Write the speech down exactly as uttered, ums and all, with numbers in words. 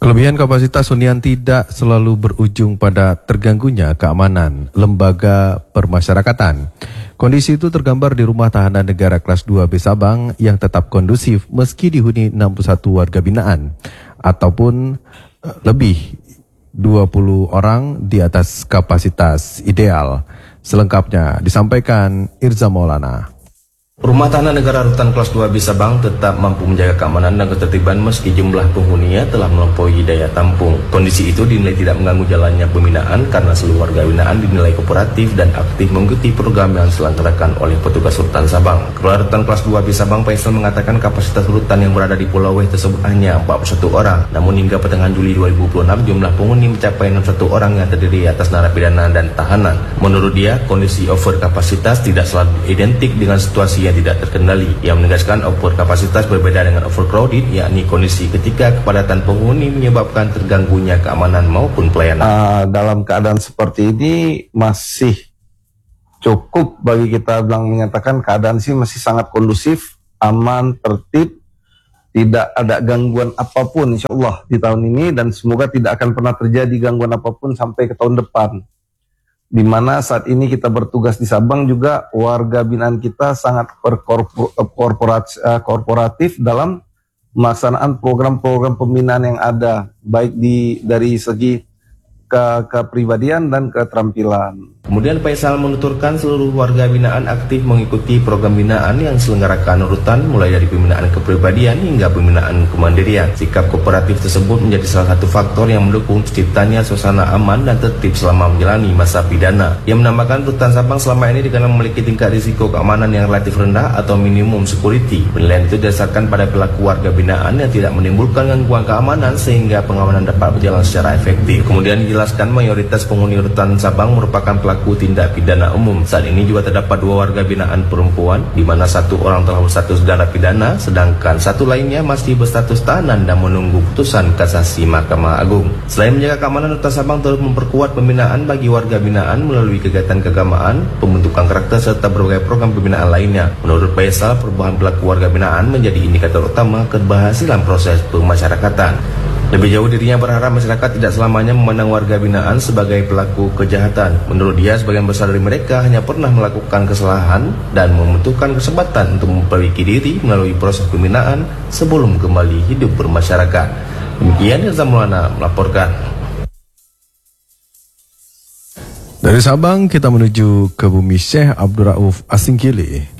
Kelebihan kapasitas hunian tidak selalu berujung pada terganggunya keamanan lembaga permasyarakatan. Kondisi itu tergambar di rumah tahanan negara kelas dua B Sabang yang tetap kondusif meski dihuni enam puluh satu warga binaan ataupun lebih dua puluh orang di atas kapasitas ideal. Selengkapnya disampaikan Irza Maulana. Rumah tahanan negara rutan kelas dua B Sabang tetap mampu menjaga keamanan dan ketertiban meski jumlah penghuninya telah melampaui daya tampung. Kondisi itu dinilai tidak mengganggu jalannya pembinaan karena seluruh warga binaan dinilai kooperatif dan aktif mengikuti program yang diselenggarakan oleh petugas rutan Sabang. Kepala rutan kelas dua B Sabang Faisal mengatakan kapasitas rutan yang berada di Pulau W tersebut hanya empat puluh satu orang. Namun hingga pertengahan Juli dua ribu dua puluh enam jumlah penghuni mencapai enam puluh satu orang yang terdiri atas narapidana dan tahanan. Menurut dia, kondisi over kapasitas tidak selalu identik dengan situasi yang tidak terkendali. Ia menegaskan over kapasitas berbeda dengan overcrowded, yakni kondisi ketika kepadatan penghuni menyebabkan terganggunya keamanan maupun pelayanan. Uh, dalam keadaan seperti ini masih cukup bagi kita bilang menyatakan keadaan sih masih sangat kondusif, aman, tertib, tidak ada gangguan apapun insya Allah di tahun ini, dan semoga tidak akan pernah terjadi gangguan apapun sampai ke tahun depan. Di mana saat ini kita bertugas di Sabang juga warga binaan kita sangat korporatif dalam melaksanakan program-program pembinaan yang ada, baik di dari segi ke kepribadian dan keterampilan. Kemudian Faisal menuturkan seluruh warga binaan aktif mengikuti program binaan yang diselenggarakan rutan mulai dari pembinaan kepribadian hingga pembinaan kemandirian. Sikap kooperatif tersebut menjadi salah satu faktor yang mendukung terciptanya suasana aman dan tertib selama menjalani masa pidana. Ia menambahkan rutan Sabang selama ini dikenal memiliki tingkat risiko keamanan yang relatif rendah atau minimum security. Penilaian itu didasarkan pada pelaku warga binaan yang tidak menimbulkan gangguan keamanan sehingga pengamanan dapat berjalan secara efektif. Kemudian dijelaskan mayoritas penghuni rutan Sabang merupakan pelaku tindak pidana umum. Saat ini juga terdapat dua warga binaan perempuan, di mana satu orang telah berstatus narapidana, sedangkan satu lainnya masih berstatus tahanan dan menunggu putusan kasasi Mahkamah Agung. Selain menjaga keamanan, Rutan Sabang terus memperkuat pembinaan bagi warga binaan melalui kegiatan keagamaan, pembentukan karakter serta berbagai program pembinaan lainnya. Menurut Faisal, perubahan pelaku warga binaan menjadi indikator utama keberhasilan proses pemasyarakatan. Lebih jauh, dirinya berharap masyarakat tidak selamanya memandang warga binaan sebagai pelaku kejahatan. Menurut dia, sebagian besar dari mereka hanya pernah melakukan kesalahan dan membutuhkan kesempatan untuk memperbaiki diri melalui proses pembinaan sebelum kembali hidup bermasyarakat. Demikian Irza Maulana melaporkan. Dari Sabang kita menuju ke bumi Syekh Abdul Rauf Asingkili.